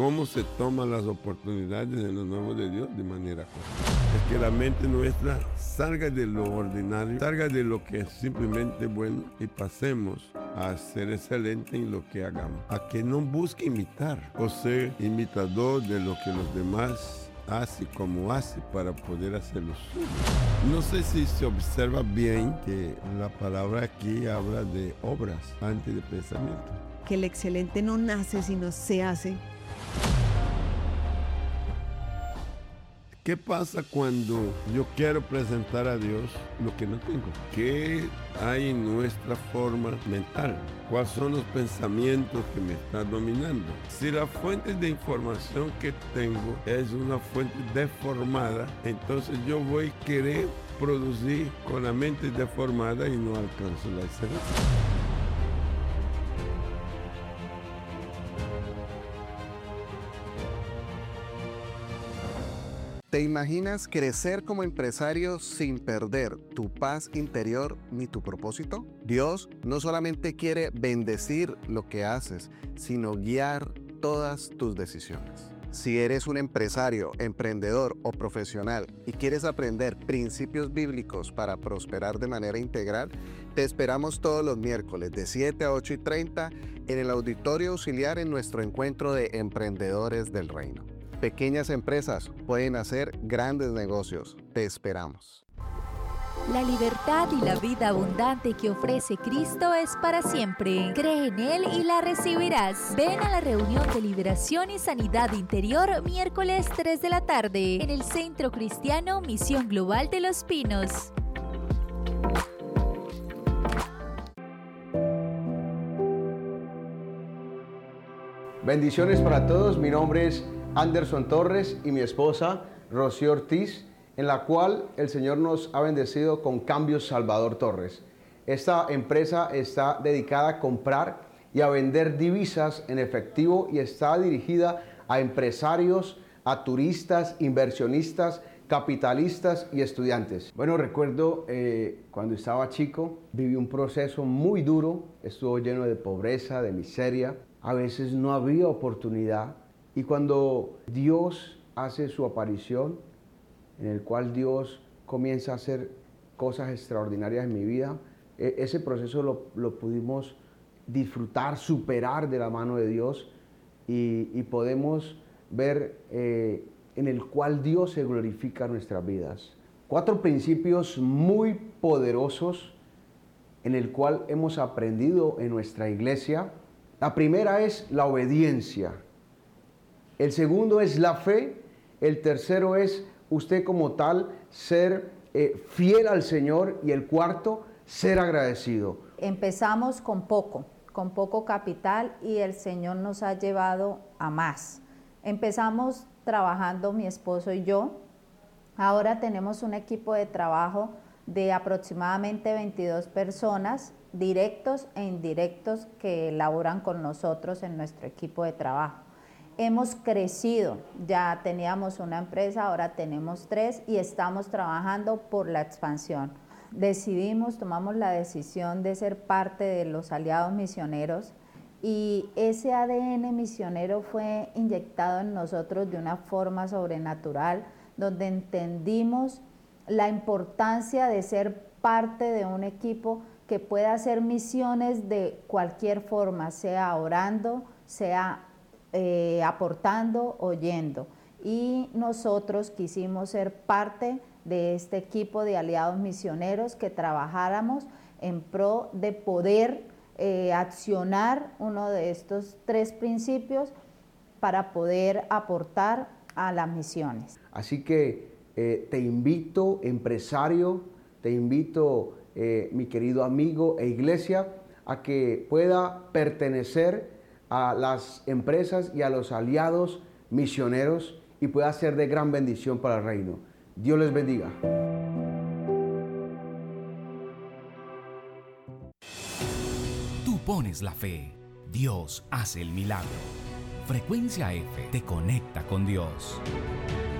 cómo se toman las oportunidades en lo nuevo de Dios de manera correcta. Es que la mente nuestra salga de lo ordinario, salga de lo que es simplemente bueno y pasemos a ser excelente en lo que hagamos. A que no busque imitar o ser imitador de lo que los demás hace como hace para poder hacer lo suyo. No sé si se observa bien que la palabra aquí habla de obras antes de pensamiento. Que el excelente no nace sino se hace. ¿Qué pasa cuando yo quiero presentar a Dios lo que no tengo? ¿Qué hay en nuestra forma mental? ¿Cuáles son los pensamientos que me están dominando? Si la fuente de información que tengo es una fuente deformada, entonces yo voy a querer producir con la mente deformada y no alcanzo la excelencia. ¿Te imaginas crecer como empresario sin perder tu paz interior ni tu propósito? Dios no solamente quiere bendecir lo que haces, sino guiar todas tus decisiones. Si eres un empresario, emprendedor o profesional y quieres aprender principios bíblicos para prosperar de manera integral, te esperamos todos los miércoles de 7 a 8:30 en el Auditorio Auxiliar en nuestro encuentro de Emprendedores del Reino. Pequeñas empresas pueden hacer grandes negocios. Te esperamos. La libertad y la vida abundante que ofrece Cristo es para siempre. Cree en Él y la recibirás. Ven a la reunión de liberación y sanidad interior miércoles 3 de la tarde en el Centro Cristiano Misión Global de Los Pinos. Bendiciones para todos. Mi nombre es Anderson Torres y mi esposa Rocío Ortiz, en la cual el Señor nos ha bendecido con Cambios Salvador Torres. Esta empresa está dedicada a comprar y a vender divisas en efectivo y está dirigida a empresarios, a turistas, inversionistas, capitalistas y estudiantes. Bueno, recuerdo cuando estaba chico, viví un proceso muy duro, estuvo lleno de pobreza, de miseria, a veces no había oportunidad. Y cuando Dios hace su aparición, en el cual Dios comienza a hacer cosas extraordinarias en mi vida, ese proceso lo pudimos disfrutar, superar de la mano de Dios y podemos ver en el cual Dios se glorifica en nuestras vidas. 4 principios muy poderosos en el cual hemos aprendido en nuestra iglesia. La primera es la obediencia. El segundo es la fe. El tercero es usted como tal ser fiel al Señor. Y el cuarto, ser agradecido. Empezamos con poco capital y el Señor nos ha llevado a más. Empezamos trabajando mi esposo y yo. Ahora tenemos un equipo de trabajo de aproximadamente 22 personas, directos e indirectos, que laboran con nosotros en nuestro equipo de trabajo. Hemos crecido, ya teníamos una empresa, ahora tenemos 3 y estamos trabajando por la expansión. Tomamos la decisión de ser parte de los aliados misioneros y ese ADN misionero fue inyectado en nosotros de una forma sobrenatural, donde entendimos la importancia de ser parte de un equipo que pueda hacer misiones de cualquier forma, sea orando, sea aportando, oyendo. Y nosotros quisimos ser parte de este equipo de aliados misioneros que trabajáramos en pro de poder accionar uno de estos 3 principios para poder aportar a las misiones. Así que te invito, empresario, te invito, mi querido amigo e iglesia, a que pueda pertenecer a las empresas y a los aliados misioneros y pueda ser de gran bendición para el reino. Dios les bendiga. Tú pones la fe, Dios hace el milagro. Frecuencia F te conecta con Dios.